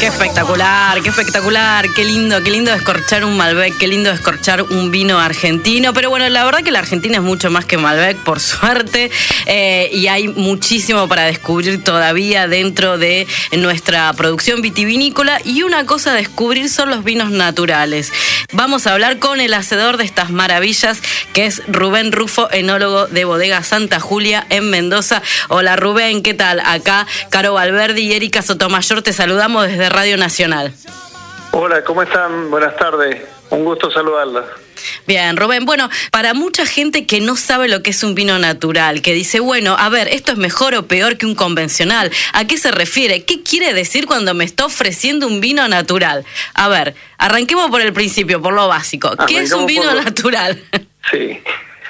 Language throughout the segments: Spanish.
qué espectacular, qué lindo descorchar un Malbec, qué lindo descorchar un vino argentino, pero bueno, la verdad que la Argentina es mucho más que Malbec, por suerte, y hay muchísimo para descubrir todavía dentro de nuestra producción vitivinícola, y una cosa a descubrir son los vinos naturales. Vamos a hablar con el hacedor de estas maravillas, que es Rubén Rufo, enólogo de Bodega Santa Julia en Mendoza. Hola Rubén, ¿qué tal? Acá Caro Valverde y Erika Sotomayor te saludamos desde Radio Nacional. Hola, ¿cómo están? Buenas tardes. Un gusto saludarlas. Bien, Rubén, bueno, para mucha gente que no sabe lo que es un vino natural, que dice, bueno, a ver, ¿esto es mejor o peor que un convencional? ¿A qué se refiere? ¿Qué quiere decir cuando me está ofreciendo un vino natural? A ver, arranquemos por el principio, por lo básico. ¿Qué es un vino natural? Sí.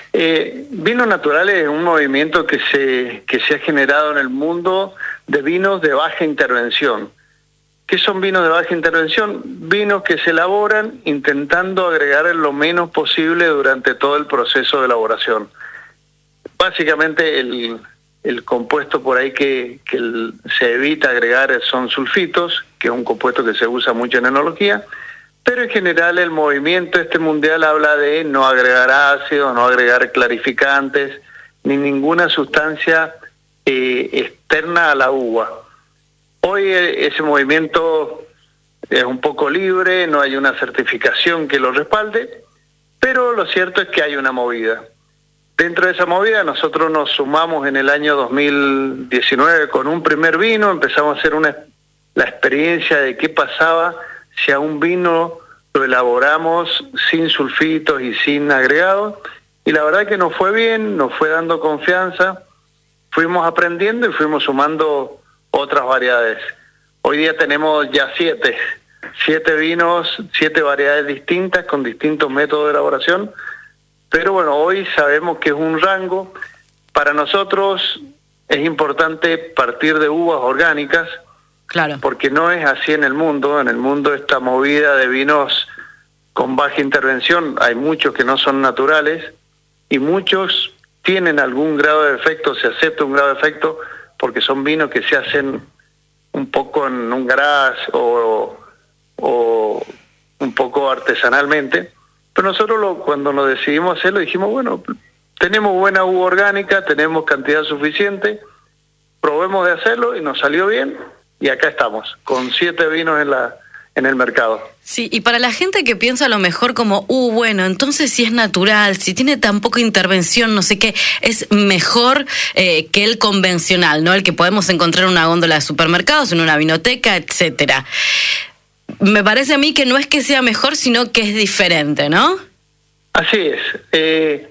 Vino natural es un movimiento que se ha generado en el mundo de vinos de baja intervención. ¿Qué son vinos de baja intervención? Vinos que se elaboran intentando agregar lo menos posible durante todo el proceso de elaboración. Básicamente el compuesto por ahí que se evita agregar son sulfitos, que es un compuesto que se usa mucho en enología, pero en general el movimiento mundial habla de no agregar ácido, no agregar clarificantes, ni ninguna sustancia externa a la uva. Hoy ese movimiento es un poco libre, no hay una certificación que lo respalde, pero lo cierto es que hay una movida. Dentro de esa movida nosotros nos sumamos en el año 2019 con un primer vino, empezamos a hacer la experiencia de qué pasaba si a un vino lo elaboramos sin sulfitos y sin agregados, y la verdad que nos fue bien, nos fue dando confianza, fuimos aprendiendo y fuimos sumando otras variedades. Hoy día tenemos ya 7 vinos, 7 variedades distintas con distintos métodos de elaboración, pero bueno, hoy sabemos que es un rango. Para nosotros es importante partir de uvas orgánicas, claro, porque no es así en el mundo. En el mundo esta movida de vinos con baja intervención, hay muchos que no son naturales y muchos tienen algún grado de efecto, se acepta un grado de efecto, porque son vinos que se hacen un poco en un garage o un poco artesanalmente. Pero nosotros cuando nos decidimos hacerlo dijimos, bueno, tenemos buena uva orgánica, tenemos cantidad suficiente, probemos de hacerlo y nos salió bien, y acá estamos, con 7 vinos en el mercado. Sí, y para la gente que piensa a lo mejor como, bueno, entonces si es natural, si tiene tan poca intervención, no sé qué, es mejor que el convencional, ¿no? El que podemos encontrar en una góndola de supermercados, en una vinoteca, etcétera. Me parece a mí que no es que sea mejor, sino que es diferente, ¿no? Así es.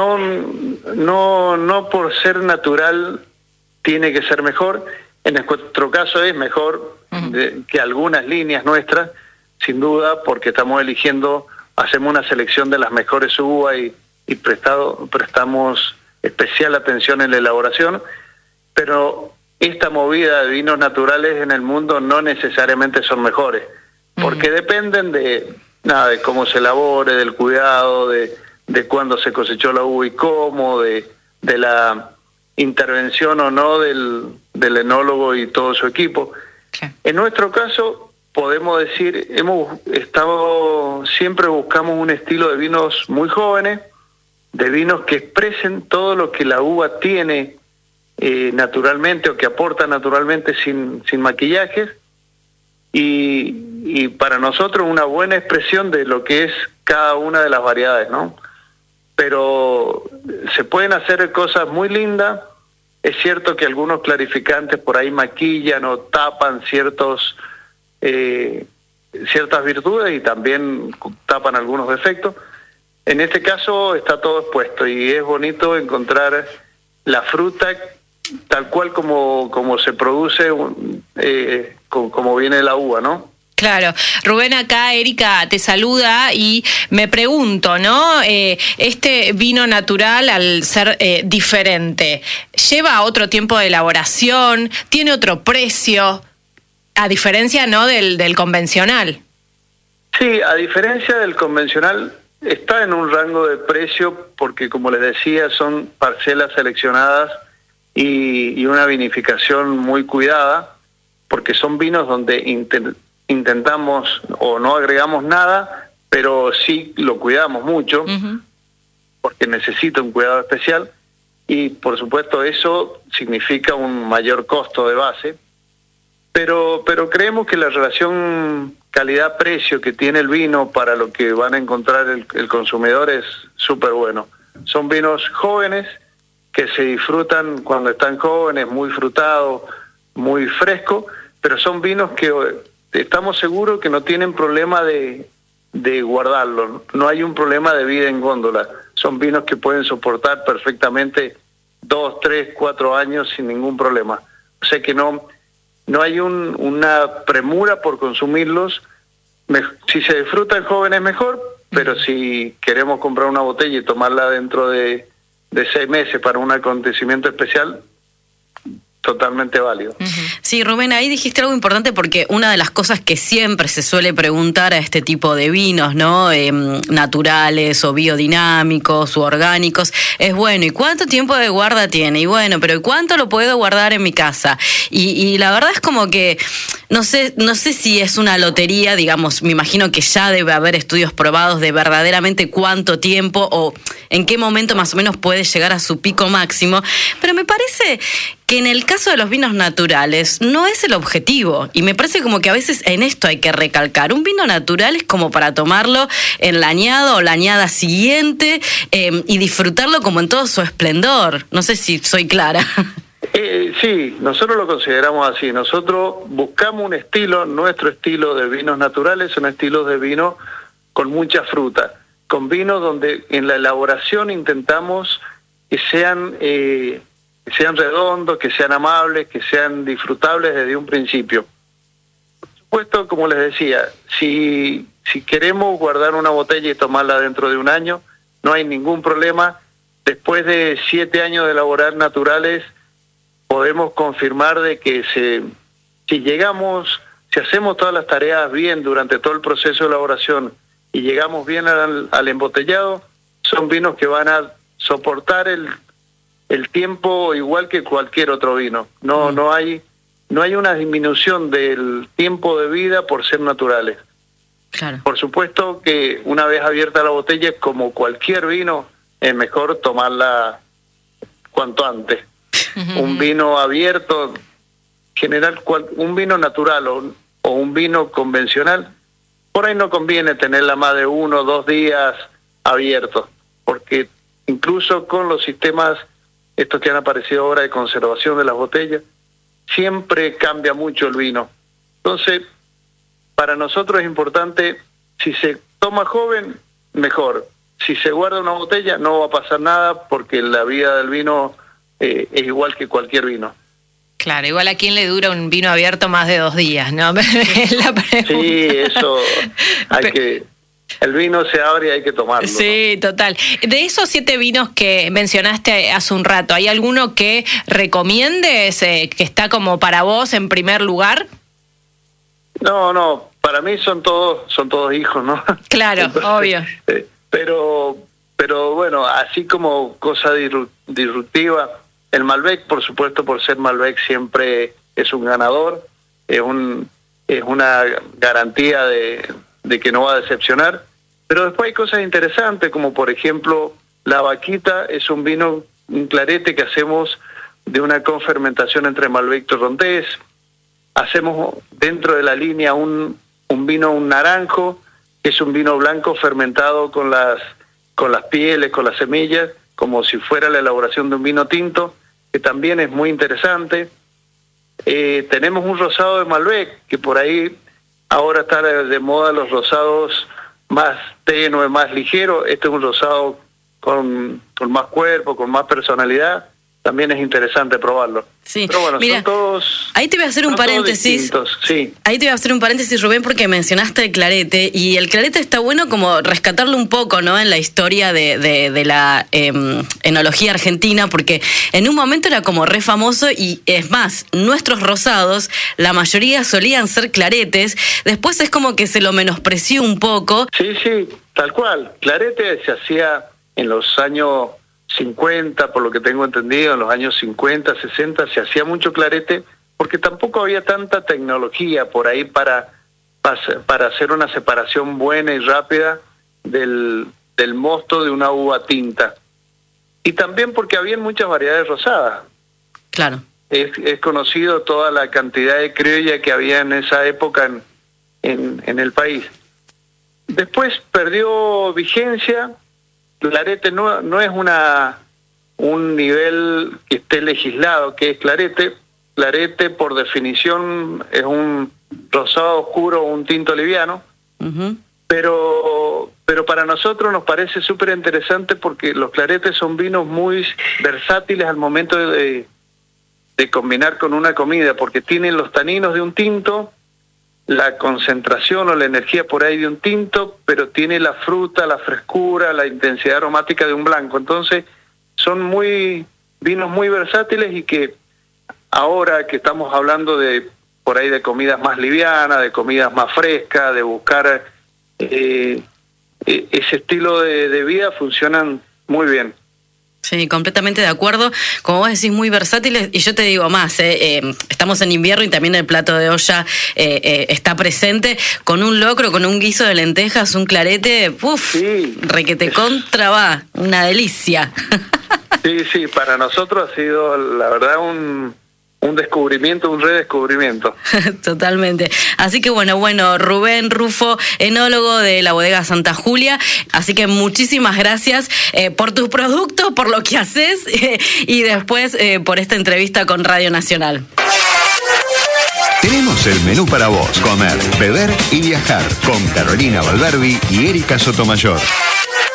No por ser natural tiene que ser mejor. En nuestro caso es mejor que algunas líneas nuestras, sin duda, porque estamos eligiendo, hacemos una selección de las mejores uvas y prestamos especial atención en la elaboración, pero esta movida de vinos naturales en el mundo no necesariamente son mejores, porque dependen de cómo se elabore, del cuidado, de cuándo se cosechó la uva y cómo, de la intervención o no del enólogo y todo su equipo. Okay. En nuestro caso, podemos decir, siempre buscamos un estilo de vinos muy jóvenes, de vinos que expresen todo lo que la uva tiene naturalmente o que aporta naturalmente sin maquillajes, y para nosotros una buena expresión de lo que es cada una de las variedades, ¿no? Pero se pueden hacer cosas muy lindas. Es cierto que algunos clarificantes por ahí maquillan o tapan ciertas virtudes y también tapan algunos defectos. En este caso está todo expuesto y es bonito encontrar la fruta tal cual como se produce, como viene la uva, ¿no? Claro. Rubén, acá Erika te saluda y me pregunto, ¿no? Este vino natural, al ser diferente, ¿lleva otro tiempo de elaboración? ¿Tiene otro precio? A diferencia, ¿no?, del convencional. Sí, a diferencia del convencional, está en un rango de precio porque, como les decía, son parcelas seleccionadas y una vinificación muy cuidada, porque son vinos donde intentamos o no agregamos nada, pero sí lo cuidamos mucho, porque necesita un cuidado especial, y por supuesto eso significa un mayor costo de base, pero creemos que la relación calidad-precio que tiene el vino para lo que van a encontrar el consumidor es súper bueno. Son vinos jóvenes que se disfrutan cuando están jóvenes, muy frutados, muy frescos, pero son vinos que estamos seguros que no tienen problema de guardarlo. No hay un problema de vida en góndola. Son vinos que pueden soportar perfectamente 2, 3, 4 años sin ningún problema. O sea que no hay una premura por consumirlos. Si se disfrutan jóvenes mejor, pero si queremos comprar una botella y tomarla dentro de 6 meses para un acontecimiento especial, totalmente válido. Sí, Rubén, ahí dijiste algo importante, porque una de las cosas que siempre se suele preguntar a este tipo de vinos, ¿no? Naturales o biodinámicos o orgánicos, es bueno, ¿y cuánto tiempo de guarda tiene? Y bueno, pero ¿cuánto lo puedo guardar en mi casa? Y la verdad es como que no sé si es una lotería, digamos, me imagino que ya debe haber estudios probados de verdaderamente cuánto tiempo o en qué momento más o menos puede llegar a su pico máximo, pero me parece que en el caso de los vinos naturales no es el objetivo, y me parece como que a veces en esto hay que recalcar, un vino natural es como para tomarlo en la añada o la añada siguiente y disfrutarlo como en todo su esplendor. No sé si soy clara. Sí, nosotros lo consideramos así. Nosotros buscamos un estilo, nuestro estilo de vinos naturales son estilos de vino con mucha fruta, con vinos donde en la elaboración intentamos que sean redondos, que sean amables, que sean disfrutables desde un principio. Por supuesto, como les decía, si queremos guardar una botella y tomarla dentro de un año, no hay ningún problema. Después de 7 años de elaborar naturales, podemos confirmar de que si hacemos todas las tareas bien durante todo el proceso de elaboración y llegamos bien al embotellado, son vinos que van a soportar el tiempo igual que cualquier otro vino. No hay una disminución del tiempo de vida por ser naturales. Claro. Por supuesto que una vez abierta la botella, como cualquier vino, es mejor tomarla cuanto antes. Un vino abierto, un vino natural o un vino convencional, por ahí no conviene tenerla más de 1 o 2 días abiertos, porque incluso con los sistemas estos que han aparecido ahora de conservación de las botellas, siempre cambia mucho el vino. Entonces, para nosotros es importante, si se toma joven, mejor. Si se guarda una botella, no va a pasar nada, porque la vida del vino es igual que cualquier vino. Claro, igual a quién le dura un vino abierto más de 2 días, ¿no? Sí, eso el vino se abre y hay que tomarlo. Sí, ¿no? Total. De esos 7 vinos que mencionaste hace un rato, ¿hay alguno que recomiendes que está como para vos en primer lugar? No, para mí son todos hijos, ¿no? Claro, entonces, obvio. Pero bueno, así como cosa disruptiva, el Malbec, por supuesto, por ser Malbec siempre es un ganador, es una garantía de que no va a decepcionar. Pero después hay cosas interesantes, como por ejemplo, la Vaquita es un vino, un clarete que hacemos de una confermentación entre Malbec y Torrontés. Hacemos dentro de la línea un vino, un naranjo, que es un vino blanco fermentado con las pieles, con las semillas, como si fuera la elaboración de un vino tinto, que también es muy interesante. Tenemos un rosado de Malbec, que por ahí ahora está de moda los rosados más tenue, más ligero. Este es un rosado con más cuerpo, con más personalidad. También es interesante probarlo. Sí. Pero bueno, mira, son todos. Ahí te voy a hacer un paréntesis. Sí. Ahí te voy a hacer un paréntesis, Rubén, porque mencionaste el clarete, y el clarete está bueno como rescatarlo un poco, ¿no? En la historia de la enología argentina, porque en un momento era como re famoso, y es más, nuestros rosados, la mayoría solían ser claretes. Después es como que se lo menospreció un poco. Sí, tal cual. Clarete se hacía en los años 50, por lo que tengo entendido, en los años 50, 60, se hacía mucho clarete, porque tampoco había tanta tecnología por ahí para para hacer una separación buena y rápida del mosto de una uva tinta. Y también porque había muchas variedades rosadas. Claro. Es conocido toda la cantidad de criolla que había en esa época en el país. Después perdió vigencia. Clarete no es un nivel que esté legislado, que es clarete. Clarete, por definición, es un rosado oscuro o un tinto liviano. Uh-huh. Pero para nosotros nos parece súper interesante porque los claretes son vinos muy versátiles al momento de combinar con una comida, porque tienen los taninos de un tinto, la concentración o la energía por ahí de un tinto, pero tiene la fruta, la frescura, la intensidad aromática de un blanco. Entonces son vinos muy versátiles y que ahora que estamos hablando de por ahí de comidas más livianas, de comidas más frescas, de buscar ese estilo de vida, funcionan muy bien. Sí, completamente de acuerdo. Como vos decís, muy versátiles. Y yo te digo más, estamos en invierno y también el plato de olla está presente. Con un locro, con un guiso de lentejas, un clarete, sí, requete contra va, una delicia. Sí, para nosotros ha sido, la verdad, un descubrimiento, un redescubrimiento. Totalmente. Así que bueno, Rubén Rufo, enólogo de la bodega Santa Julia. Así que muchísimas gracias por tus productos, por lo que haces y después por esta entrevista con Radio Nacional. Tenemos el menú para vos: comer, beber y viajar con Carolina Valverbi y Erika Sotomayor.